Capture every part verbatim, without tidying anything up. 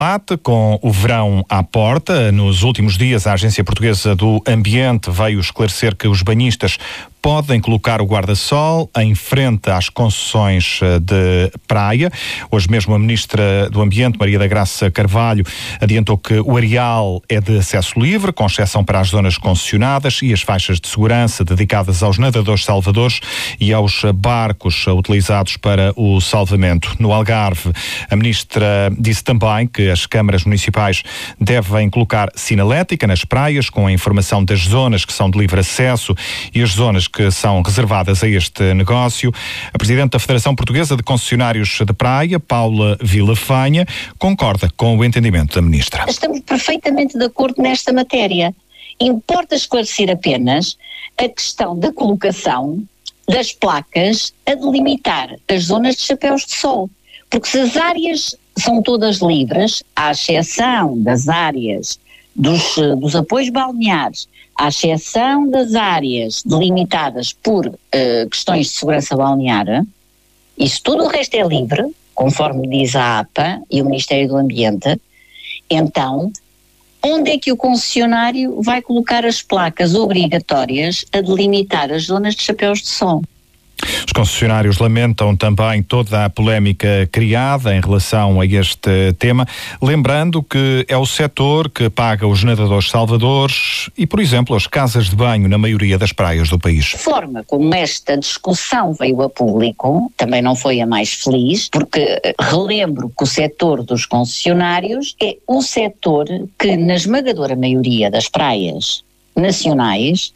Com o verão à porta, nos últimos dias a Agência Portuguesa do Ambiente veio esclarecer que os banhistas podem colocar o guarda-sol em frente às concessões de praia. Hoje mesmo a Ministra do Ambiente, Maria da Graça Carvalho, adiantou que o areal é de acesso livre, com exceção para as zonas concessionadas e as faixas de segurança dedicadas aos nadadores salvadores e aos barcos utilizados para o salvamento. No Algarve, a Ministra disse também que as câmaras municipais devem colocar sinalética nas praias com a informação das zonas que são de livre acesso e as zonas que são reservadas a este negócio. A Presidente da Federação Portuguesa de Concessionários de Praia, Paula Vilafaña, concorda com o entendimento da Ministra. Estamos perfeitamente de acordo nesta matéria. Importa esclarecer apenas a questão da colocação das placas a delimitar as zonas de chapéus de sol. Porque se as áreas são todas livres, à exceção das áreas dos, dos apoios balneares, à exceção das áreas delimitadas por uh, questões de segurança balnear, e se tudo o resto é livre, conforme diz a APA e o Ministério do Ambiente, então, onde é que o concessionário vai colocar as placas obrigatórias a delimitar as zonas de chapéus de sol? Os concessionários lamentam também toda a polémica criada em relação a este tema, lembrando que é o setor que paga os nadadores salvadores e, por exemplo, as casas de banho na maioria das praias do país. A forma como esta discussão veio a público também não foi a mais feliz, porque relembro que o setor dos concessionários é o setor que, na esmagadora maioria das praias nacionais,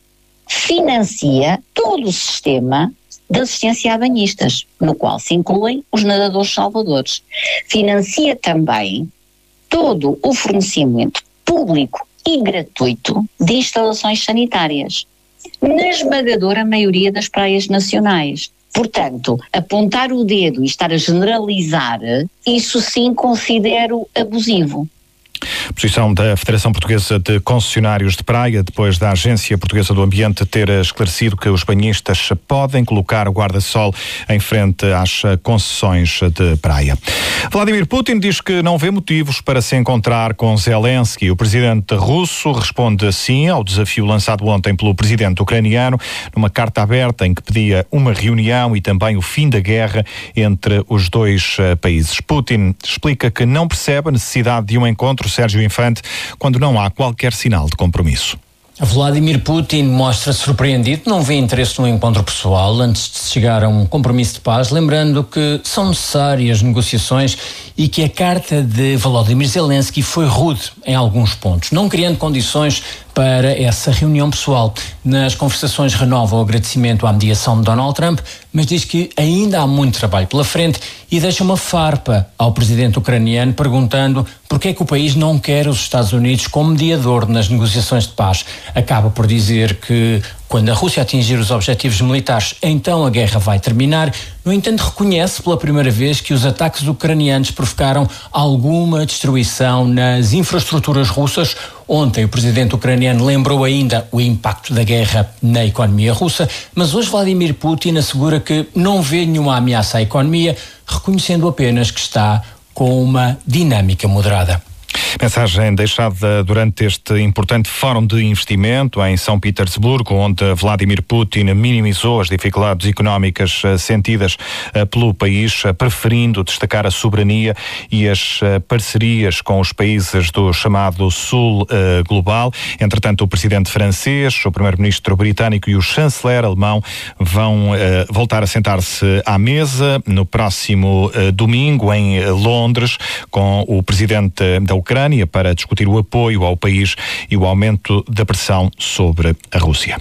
financia todo o sistema de assistência a banhistas, no qual se incluem os nadadores salvadores. Financia também todo o fornecimento público e gratuito de instalações sanitárias, na esmagadora maioria das praias nacionais. Portanto, apontar o dedo e estar a generalizar, isso sim considero abusivo. Posição da Federação Portuguesa de Concessionários de Praia, depois da Agência Portuguesa do Ambiente ter esclarecido que os banhistas podem colocar o guarda-sol em frente às concessões de praia. Vladimir Putin diz que não vê motivos para se encontrar com Zelensky. O presidente russo responde sim ao desafio lançado ontem pelo presidente ucraniano numa carta aberta em que pedia uma reunião e também o fim da guerra entre os dois países. Putin explica que não percebe a necessidade de um encontro, Sérgio Infante, quando não há qualquer sinal de compromisso. Vladimir Putin mostra-se surpreendido, não vê interesse no encontro pessoal antes de chegar a um compromisso de paz, lembrando que são necessárias negociações e que a carta de Volodymyr Zelensky foi rude em alguns pontos, não criando condições para essa reunião pessoal. Nas conversações renova o agradecimento à mediação de Donald Trump, mas diz que ainda há muito trabalho pela frente e deixa uma farpa ao presidente ucraniano perguntando porque é que o país não quer os Estados Unidos como mediador nas negociações de paz. Acaba por dizer que quando a Rússia atingir os objetivos militares, então a guerra vai terminar. No entanto, reconhece pela primeira vez que os ataques ucranianos provocaram alguma destruição nas infraestruturas russas. Ontem o presidente ucraniano lembrou ainda o impacto da guerra na economia russa, mas hoje Vladimir Putin assegura que não vê nenhuma ameaça à economia, reconhecendo apenas que está com uma dinâmica moderada. Mensagem deixada durante este importante fórum de investimento em São Petersburgo, onde Vladimir Putin minimizou as dificuldades económicas sentidas pelo país, preferindo destacar a soberania e as parcerias com os países do chamado Sul Global. Entretanto, o presidente francês, o primeiro-ministro britânico e o chanceler alemão vão voltar a sentar-se à mesa no próximo domingo em Londres com o presidente da Ucrânia para discutir o apoio ao país e o aumento da pressão sobre a Rússia.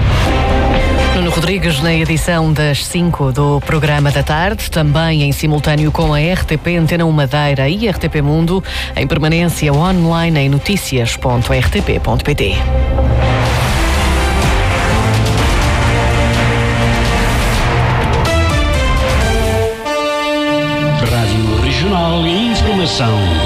Nuno Rodrigues na edição das cinco do Programa da Tarde, também em simultâneo com a R T P Antena um Madeira e R T P Mundo, em permanência online em noticias ponto r t p ponto p t. Rádio Regional e Informação.